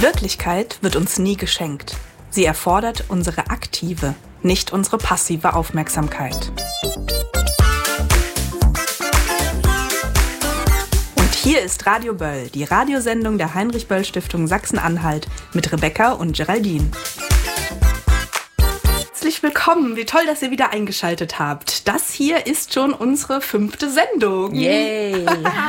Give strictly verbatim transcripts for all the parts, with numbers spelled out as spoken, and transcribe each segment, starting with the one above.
Die Wirklichkeit wird uns nie geschenkt. Sie erfordert unsere aktive, nicht unsere passive Aufmerksamkeit. Und hier ist Radio Böll, die Radiosendung der Heinrich-Böll-Stiftung Sachsen-Anhalt mit Rebecca und Geraldine. Herzlich willkommen, wie toll, dass ihr wieder eingeschaltet habt. Das hier ist schon unsere fünfte Sendung. Yay!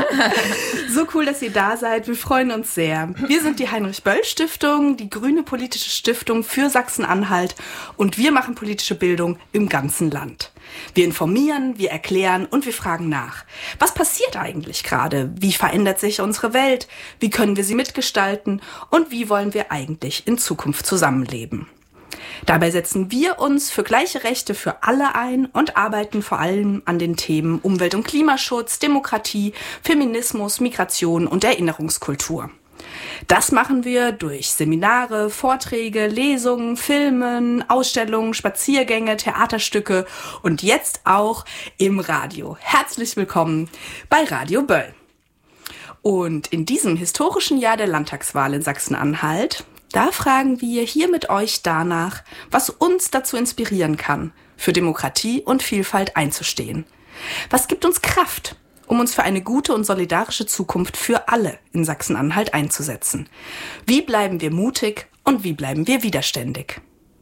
So cool, dass ihr da seid, wir freuen uns sehr. Wir sind die Heinrich-Böll-Stiftung, die grüne politische Stiftung für Sachsen-Anhalt und wir machen politische Bildung im ganzen Land. Wir informieren, wir erklären und wir fragen nach. Was passiert eigentlich gerade? Wie verändert sich unsere Welt? Wie können wir sie mitgestalten? Und wie wollen wir eigentlich in Zukunft zusammenleben? Dabei setzen wir uns für gleiche Rechte für alle ein und arbeiten vor allem an den Themen Umwelt- und Klimaschutz, Demokratie, Feminismus, Migration und Erinnerungskultur. Das machen wir durch Seminare, Vorträge, Lesungen, Filmen, Ausstellungen, Spaziergänge, Theaterstücke und jetzt auch im Radio. Herzlich willkommen bei Radio Böll. Und in diesem historischen Jahr der Landtagswahl in Sachsen-Anhalt, da fragen wir hier mit euch danach, was uns dazu inspirieren kann, für Demokratie und Vielfalt einzustehen. Was gibt uns Kraft, um uns für eine gute und solidarische Zukunft für alle in Sachsen-Anhalt einzusetzen? Wie bleiben wir mutig und wie bleiben wir widerständig?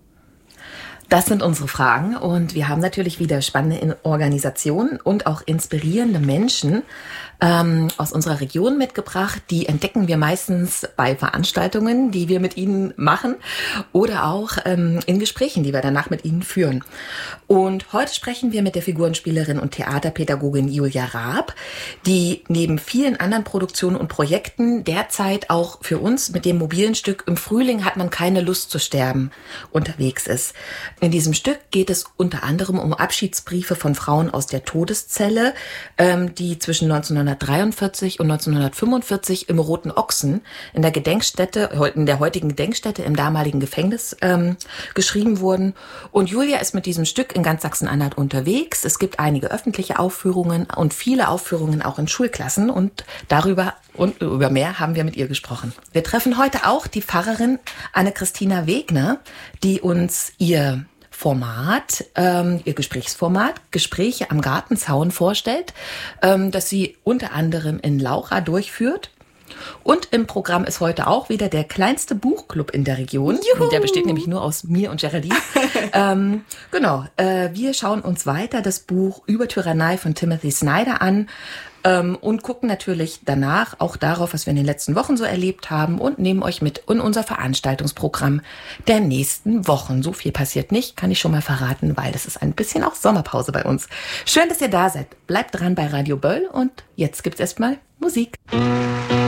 Das sind unsere Fragen und wir haben natürlich wieder spannende Organisationen und auch inspirierende Menschen ähm, aus unserer Region mitgebracht. Die entdecken wir meistens bei Veranstaltungen, die wir mit ihnen machen oder auch ähm, in Gesprächen, die wir danach mit ihnen führen. Und heute sprechen wir mit der Figurenspielerin und Theaterpädagogin Julia Raab, die neben vielen anderen Produktionen und Projekten derzeit auch für uns mit dem mobilen Stück Im Frühling hat man keine Lust zu sterben unterwegs ist. In diesem Stück geht es unter anderem um Abschiedsbriefe von Frauen aus der Todeszelle, ähm, die zwischen neunzehnhundertdreiundvierzig und neunzehnhundertfünfundvierzig im Roten Ochsen in der Gedenkstätte, in der heutigen Gedenkstätte im damaligen Gefängnis ähm, geschrieben wurden. Und Julia ist mit diesem Stück in ganz Sachsen-Anhalt unterwegs. Es gibt einige öffentliche Aufführungen und viele Aufführungen auch in Schulklassen und darüber und über mehr haben wir mit ihr gesprochen. Wir treffen heute auch die Pfarrerin Anne-Christina Wegner, die uns ihr Format, ähm, ihr Gesprächsformat, Gespräche am Gartenzaun vorstellt, ähm, das sie unter anderem in Laucha durchführt. Und im Programm ist heute auch wieder der kleinste Buchclub in der Region. Juhu. Der besteht nämlich nur aus mir und Geraldine. ähm, genau, äh, wir schauen uns weiter das Buch Über Tyrannei von Timothy Snyder an. Ähm, und gucken natürlich danach auch darauf, was wir in den letzten Wochen so erlebt haben und nehmen euch mit in unser Veranstaltungsprogramm der nächsten Wochen. So viel passiert nicht, kann ich schon mal verraten, weil das ist ein bisschen auch Sommerpause bei uns. Schön, dass ihr da seid. Bleibt dran bei Radio Böll und jetzt gibt's erstmal Musik.